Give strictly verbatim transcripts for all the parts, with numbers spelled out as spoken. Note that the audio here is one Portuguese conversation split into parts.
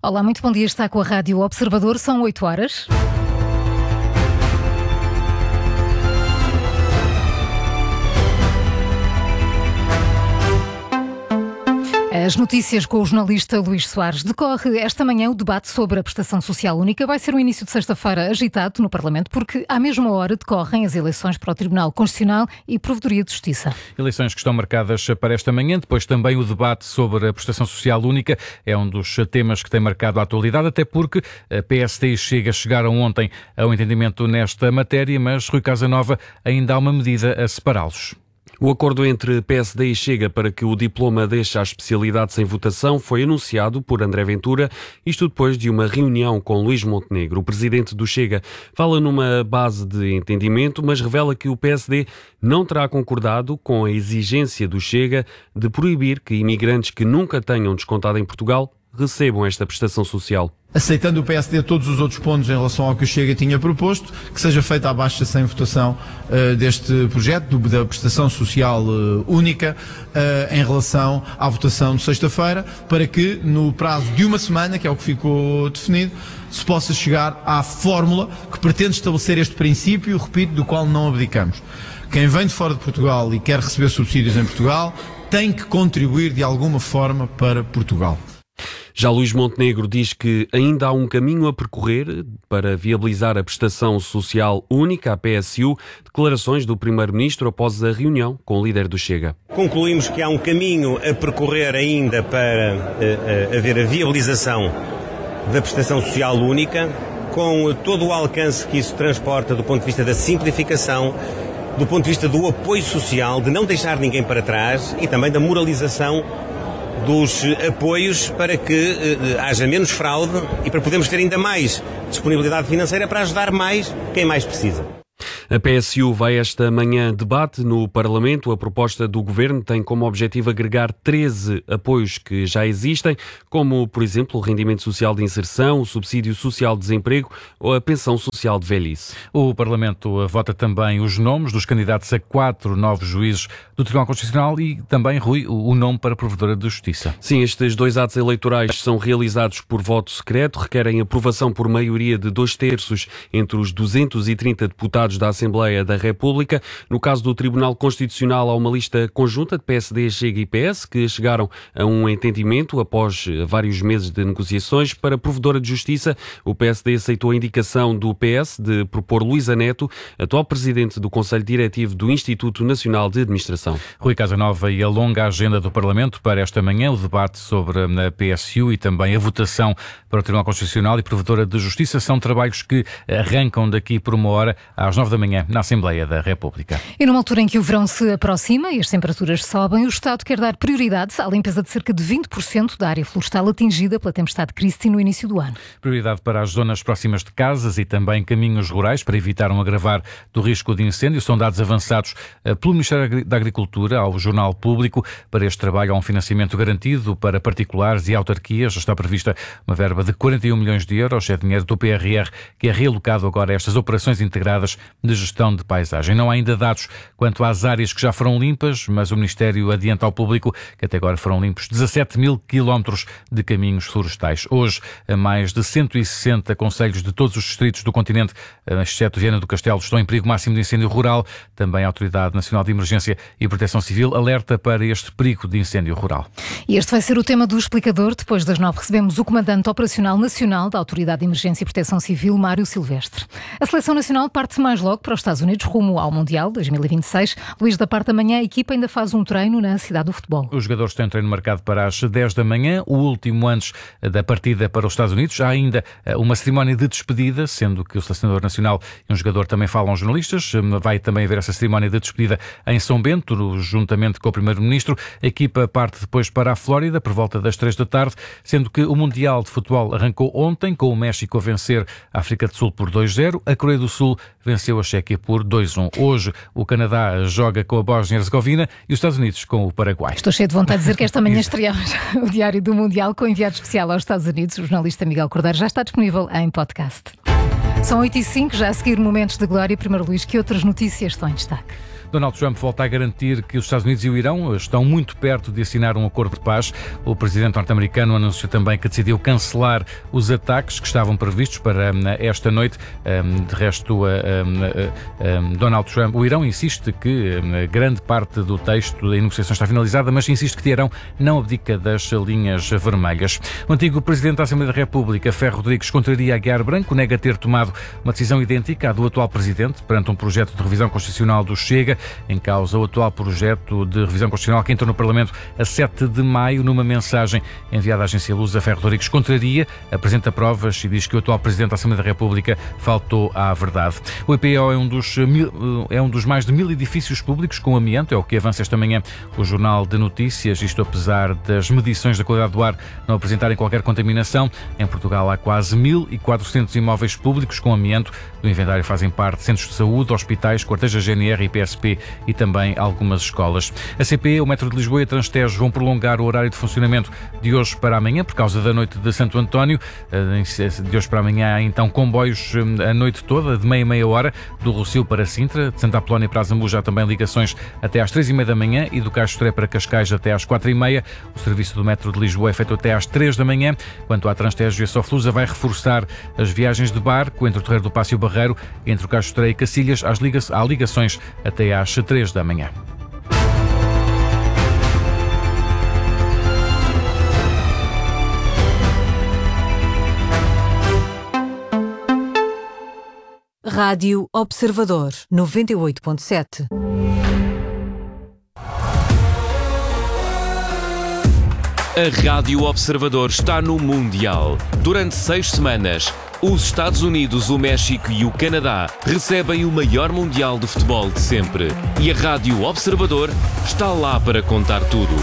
Olá, muito bom dia. Está com a Rádio Observador. São oito horas. As notícias com o jornalista Luís Soares. Decorre esta manhã o debate sobre a prestação social única. Vai ser um início de sexta-feira agitado no Parlamento, porque à mesma hora decorrem as eleições para o Tribunal Constitucional e Provedoria de Justiça. Eleições que estão marcadas para esta manhã, depois também o debate sobre a prestação social única é um dos temas que tem marcado a atualidade, até porque a P S D e Chega chegaram ontem a um entendimento nesta matéria, mas Rui Casanova ainda há uma medida a separá-los. O acordo entre P S D e Chega para que o diploma deixe a especialidade sem votação foi anunciado por André Ventura, isto depois de uma reunião com Luís Montenegro. O presidente do Chega fala numa base de entendimento, mas revela que o P S D não terá concordado com a exigência do Chega de proibir que imigrantes que nunca tenham descontado em Portugal recebam esta prestação social. Aceitando o P S D todos os outros pontos em relação ao que o Chega tinha proposto, que seja feita a baixa sem votação uh, deste projeto, do, da prestação social uh, única, uh, em relação à votação de sexta-feira, para que no prazo de uma semana, que é o que ficou definido, se possa chegar à fórmula que pretende estabelecer este princípio, repito, do qual não abdicamos. Quem vem de fora de Portugal e quer receber subsídios em Portugal, tem que contribuir de alguma forma para Portugal. Já Luís Montenegro diz que ainda há um caminho a percorrer para viabilizar a prestação social única, a P S U, declarações do Primeiro-Ministro após a reunião com o líder do Chega. Concluímos que há um caminho a percorrer ainda para uh, uh, haver a viabilização da prestação social única, com todo o alcance que isso transporta do ponto de vista da simplificação, do ponto de vista do apoio social, de não deixar ninguém para trás e também da moralização dos apoios para que uh, haja menos fraude e para podermos ter ainda mais disponibilidade financeira para ajudar mais quem mais precisa. A P S U vai esta manhã debate no Parlamento. A proposta do Governo tem como objetivo agregar treze apoios que já existem, como, por exemplo, o rendimento social de inserção, o subsídio social de desemprego ou a pensão social de velhice. O Parlamento vota também os nomes dos candidatos a quatro novos juízes do Tribunal Constitucional e também, Rui, o nome para a Provedora de Justiça. Sim, estes dois atos eleitorais são realizados por voto secreto, requerem aprovação por maioria de dois terços entre os duzentos e trinta deputados da Assembleia da República. No caso do Tribunal Constitucional, há uma lista conjunta de P S D, Chega e P S que chegaram a um entendimento após vários meses de negociações. Para a Provedora de Justiça, o P S D aceitou a indicação do P S de propor Luísa Neto, atual presidente do Conselho Diretivo do Instituto Nacional de Administração. Rui Casanova e a longa agenda do Parlamento para esta manhã, o debate sobre a P S U e também a votação para o Tribunal Constitucional e Provedora de Justiça são trabalhos que arrancam daqui por uma hora às nove da manhã na Assembleia da República. E numa altura em que o verão se aproxima e as temperaturas sobem, o Estado quer dar prioridade à limpeza de cerca de vinte por cento da área florestal atingida pela tempestade Christine no início do ano. Prioridade para as zonas próximas de casas e também caminhos rurais para evitar um agravar do risco de incêndio. São dados avançados pelo Ministério da Agricultura ao Jornal Público. Para este trabalho há um financiamento garantido para particulares e autarquias. Já está prevista uma verba de quarenta e um milhões de euros. É dinheiro do P R R que é realocado agora a estas operações integradas de gestão de paisagem. Não há ainda dados quanto às áreas que já foram limpas, mas o Ministério adianta ao público que até agora foram limpos dezassete mil quilómetros de caminhos florestais. Hoje, mais de cento e sessenta concelhos de todos os distritos do continente, exceto Viana do Castelo, estão em perigo máximo de incêndio rural. Também a Autoridade Nacional de Emergência e Proteção Civil alerta para este perigo de incêndio rural. E este vai ser o tema do explicador. Depois das nove recebemos o Comandante Operacional Nacional da Autoridade de Emergência e Proteção Civil, Mário Silvestre. A Seleção Nacional parte mais logo para os Estados Unidos, rumo ao Mundial dois mil e vinte e seis. Luís, da parte da manhã, a equipa ainda faz um treino na cidade do futebol. Os jogadores têm um treino marcado para as dez da manhã, o último antes da partida para os Estados Unidos. Há ainda uma cerimónia de despedida, sendo que o selecionador nacional e um jogador também falam aos jornalistas. Vai também haver essa cerimónia de despedida em São Bento, juntamente com o Primeiro-Ministro. A equipa parte depois para a Flórida, por volta das três da tarde, sendo que o Mundial de Futebol arrancou ontem, com o México a vencer a África do Sul por dois a zero. A Coreia do Sul venceu a Chequia por dois a um. Hoje, o Canadá joga com a Bósnia e Herzegovina e os Estados Unidos com o Paraguai. Estou cheio de vontade de dizer que esta manhã estreamos o Diário do Mundial com o enviado especial aos Estados Unidos, o jornalista Miguel Cordeiro. Já está disponível em podcast. São oito e cinco, já a seguir momentos de glória. Primeiro, Luís, que outras notícias estão em destaque? Donald Trump volta a garantir que os Estados Unidos e o Irão estão muito perto de assinar um acordo de paz. O presidente norte-americano anunciou também que decidiu cancelar os ataques que estavam previstos para esta noite. De resto, Donald Trump, o Irão insiste que grande parte do texto da negociação está finalizada, mas insiste que Teherão não abdica das linhas vermelhas. O antigo presidente da Assembleia da República, Ferro Rodrigues, contraria Aguiar Branco, nega ter tomado uma decisão idêntica à do atual presidente perante um projeto de revisão constitucional do Chega. Em causa o atual projeto de revisão constitucional que entrou no Parlamento a sete de maio. Numa mensagem enviada à agência Lusa, Ferro Rodrigues contraria, apresenta provas e diz que o atual presidente da Assembleia da República faltou à verdade. O E P O é um dos, mil, é um dos mais de mil edifícios públicos com amianto, é o que avança esta manhã o Jornal de Notícias, isto apesar das medições da qualidade do ar não apresentarem qualquer contaminação. Em Portugal há quase mil e quatrocentos imóveis públicos com amianto. Do inventário fazem parte centros de saúde, hospitais, quartéis da G N R e P S P e também algumas escolas. A C P E, o Metro de Lisboa e a Transtejo vão prolongar o horário de funcionamento de hoje para amanhã por causa da noite de Santo António. De hoje para amanhã há então comboios a noite toda, de meia a meia hora, do Rossio para Sintra, de Santa Apolónia para Azambuja há também ligações até às três e meia da manhã e do Caixo Toré para Cascais até às quatro e meia. O serviço do Metro de Lisboa é feito até às três da manhã. Quanto à Transtejo, a Soflusa vai reforçar as viagens de barco entre o Terreiro do Passo e o Barreiro, entre o Caixo Toré e Cacilhas, às liga- há ligações até às três da manhã. Rádio Observador, noventa e oito ponto sete. A Rádio Observador está no Mundial. Durante seis semanas, os Estados Unidos, o México e o Canadá recebem o maior Mundial de futebol de sempre. E a Rádio Observador está lá para contar tudo.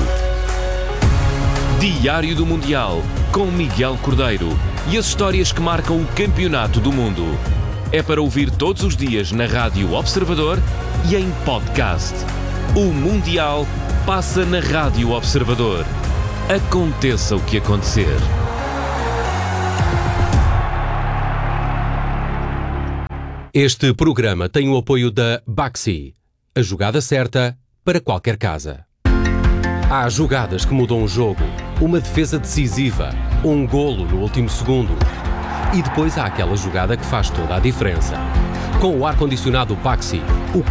Diário do Mundial, com Miguel Cordeiro. E as histórias que marcam o campeonato do mundo. É para ouvir todos os dias na Rádio Observador e em podcast. O Mundial passa na Rádio Observador. Aconteça o que acontecer. Este programa tem o apoio da Baxi, a jogada certa para qualquer casa. Há jogadas que mudam o jogo, uma defesa decisiva, um golo no último segundo. E depois há aquela jogada que faz toda a diferença. Com o ar-condicionado Baxi, o